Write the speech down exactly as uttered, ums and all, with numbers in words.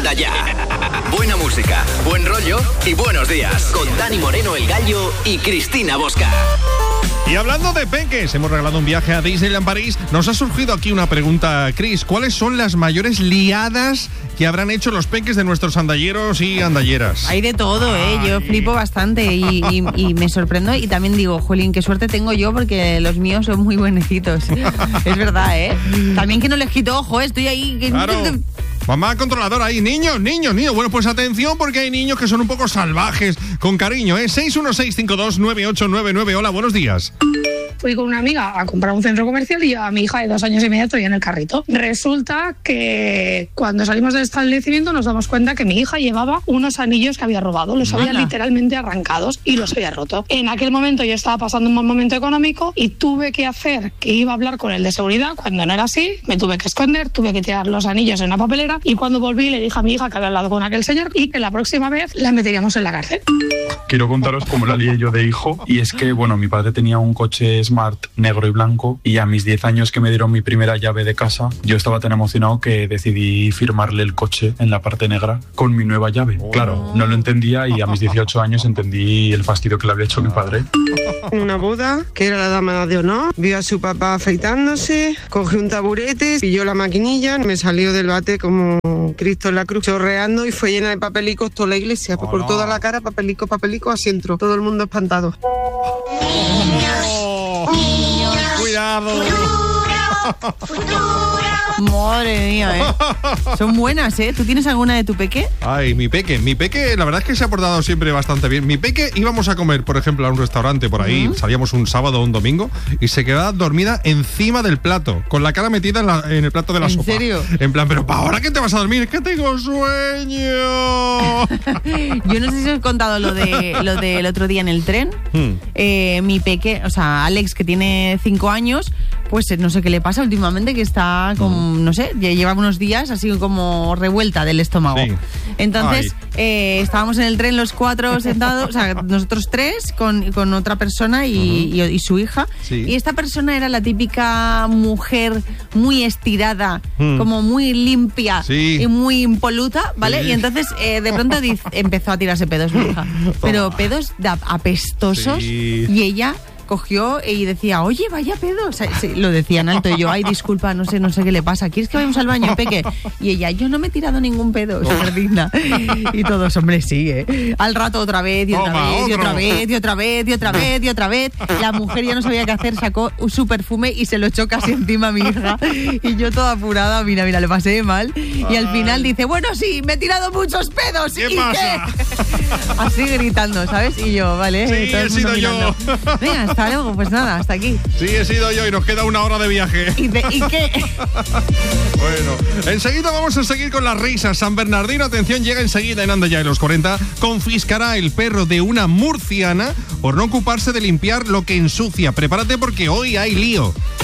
Empieza ya. Buena música, buen rollo y buenos días. Con Dani Moreno, El Gallo y Cristina Bosca. Y hablando de peques, hemos regalado un viaje a Disneyland París. Nos ha surgido aquí una pregunta, Cris. ¿Cuáles son las mayores liadas que habrán hecho los peques de nuestros andalleros y andalleras? Hay de todo, ¿eh? Ay. Yo flipo bastante y, y, y me sorprendo. Y también digo, jolín, qué suerte tengo yo porque los míos son muy buenecitos. Es verdad, ¿eh? También que no les quito ojo, ¿eh? Estoy ahí... Que... Claro. Mamá controladora ahí, niños, niños, niños. Bueno, pues atención porque hay niños que son un poco salvajes, con cariño, ¿eh? seis uno seis cinco dos nueve ocho nueve nueve. Hola, buenos días. Fui con una amiga a comprar un centro comercial y a mi hija de dos años y medio estoy en el carrito. Resulta que cuando salimos del establecimiento nos damos cuenta que mi hija llevaba unos anillos que había robado. Los había Hola. literalmente arrancados y los había roto. En aquel momento yo estaba pasando un mal momento económico y tuve que hacer que iba a hablar con el de seguridad. Cuando no era así, me tuve que esconder, tuve que tirar los anillos en una papelera y cuando volví le dije a mi hija que había hablado con aquel señor y que la próxima vez la meteríamos en la cárcel. Quiero contaros cómo la lié yo de hijo. Y es que, bueno, mi padre tenía un coche Smart negro y blanco y a mis diez años que me dieron mi primera llave de casa, yo estaba tan emocionado que decidí firmarle el coche en la parte negra con mi nueva llave. Oh. Claro, no lo entendía y a mis dieciocho años entendí el fastidio que le había hecho mi padre. En una boda, que era la dama de honor, vio a su papá afeitándose, cogió un taburete, pilló la maquinilla, me salió del bate como Cristo en la cruz, chorreando y fue llena de papelicos toda la iglesia. Hola. Por toda la cara, papelico, papelico, así entró. Todo el mundo espantado. Oh, cuidado. Madre mía, ¿eh? Son buenas, ¿eh? ¿Tú tienes alguna de tu peque? Ay, mi peque, mi peque, la verdad es que se ha portado siempre bastante bien. Mi peque íbamos a comer, por ejemplo, a un restaurante por ahí, uh-huh. Salíamos un sábado o un domingo y se quedaba dormida encima del plato, con la cara metida en, la, en el plato de la ¿En sopa. ¿En serio? En plan, pero ¿para ahora que te vas a dormir? Es que tengo sueño. Yo no sé si os he contado lo de lo del otro día en el tren. Hmm. Eh, mi peque, o sea, Alex, que tiene cinco años, pues no sé qué le pasa últimamente, que está como, no sé, lleva unos días así como revuelta del estómago. Sí. Entonces, eh, estábamos en el tren los cuatro sentados, o sea, nosotros tres con, con otra persona y, uh-huh. y, y su hija. Sí. Y esta persona era la típica mujer muy estirada, uh-huh. como muy limpia sí. y muy impoluta, ¿vale? Sí. Y entonces, eh, de pronto diz, empezó a tirarse pedos mi hija. Pero pedos de apestosos sí. y ella... cogió y decía, oye, vaya pedo. O sea, sí, lo decía en alto y yo, ay, disculpa, no sé, no sé qué le pasa. ¿Quieres que vayamos al baño, peque? Y ella, yo no me he tirado ningún pedo, súper digna. Y todos, hombre, sí, ¿eh? Al rato otra vez, y otra Toma, vez, otro. y otra vez, y otra vez, y otra vez, y otra vez. La mujer ya no sabía qué hacer, sacó su perfume y se lo echó casi encima a mi hija. Y yo toda apurada, mira, mira, le pasé mal. Y al final dice, bueno, sí, me he tirado muchos pedos. ¿Qué ¿Y pasa? qué? Así gritando, ¿sabes? Y yo, vale. Sí, he sido yo. Venga, hasta luego, pues nada, hasta aquí. Sí, he sido yo y nos queda una hora de viaje. ¿Y, de, ¿y qué? Bueno, enseguida vamos a seguir con las risas. San Bernardino, atención, llega enseguida en Anda Ya en los cuarenta. Confiscará el perro de una murciana por no ocuparse de limpiar lo que ensucia. Prepárate porque hoy hay lío.